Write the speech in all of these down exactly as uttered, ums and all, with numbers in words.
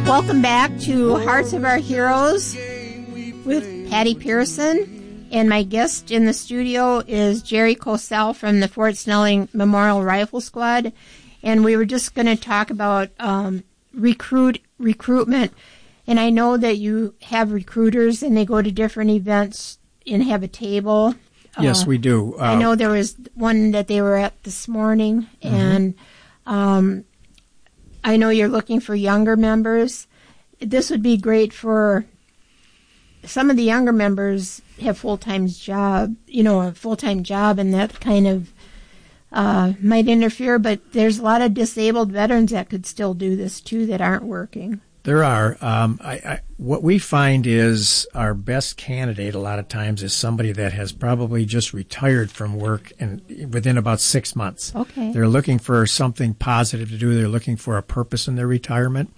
Welcome back to Hearts of Our Heroes with Patty Pearson, and my guest in the studio is Jerry Cosell from the Fort Snelling Memorial Rifle Squad, and we were just going to talk about um, recruit recruitment, and I know that you have recruiters and they go to different events and have a table. Yes, uh, we do. Uh, I know there was one that they were at this morning, mm-hmm. and um, I know you're looking for younger members. This would be great for some of the younger members have full-time job, you know, a full-time job, and that kind of uh, might interfere. But there's a lot of disabled veterans that could still do this too that aren't working. There are. Um, I, I, what we find is our best candidate a lot of times is somebody that has probably just retired from work and within about six months. Okay. They're looking for something positive to do. They're looking for a purpose in their retirement.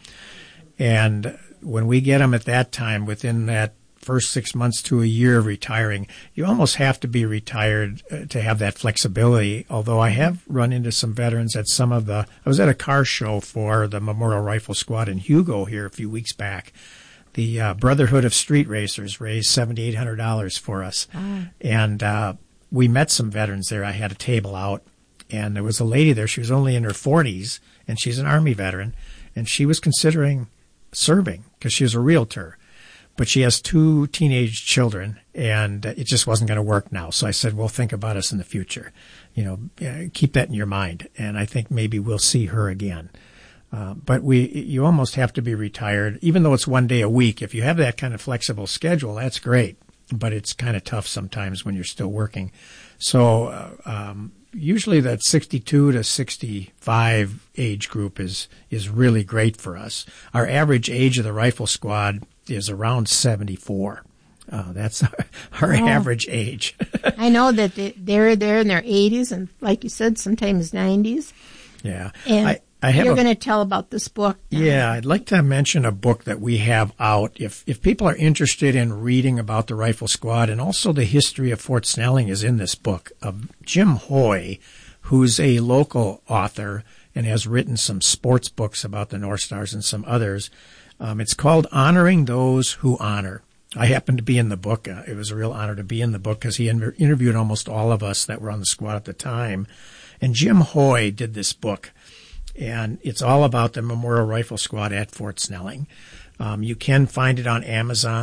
And when we get them at that time, within that first six months to a year of retiring, you almost have to be retired uh, to have that flexibility. Although I have run into some veterans at some of the, I was at a car show for the Memorial Rifle Squad in Hugo here a few weeks back. The uh, Brotherhood of Street Racers raised seven thousand eight hundred dollars for us. Oh. And uh, we met some veterans there. I had a table out, and there was a lady there. She was only in her forties, and she's an Army veteran, and she was considering serving because she was a realtor. But she has two teenage children, and it just wasn't going to work now. So I said, well, think about us in the future. You know, keep that in your mind. And I think maybe we'll see her again. Uh, but we, you almost have to be retired, even though it's one day a week. If you have that kind of flexible schedule, that's great. But it's kind of tough sometimes when you're still working. So uh, um, usually that sixty-two to sixty-five age group is, is really great for us. Our average age of the rifle squad is around seventy-four. Uh, that's our, our oh. average age. I know that they, they're there in their eighties and, like you said, sometimes nineties. Yeah. And I, I have you're a, going to tell about this book now. Yeah, I'd like to mention a book that we have out. If if people are interested in reading about the Rifle Squad, and also the history of Fort Snelling is in this book of Jim Hoy, who's a local author and has written some sports books about the North Stars and some others. Um, it's called Honoring Those Who Honor. I happened to be in the book. Uh, it was a real honor to be in the book because he inter- interviewed almost all of us that were on the squad at the time. And Jim Hoy did this book, and it's all about the Memorial Rifle Squad at Fort Snelling. Um, you can find it on Amazon.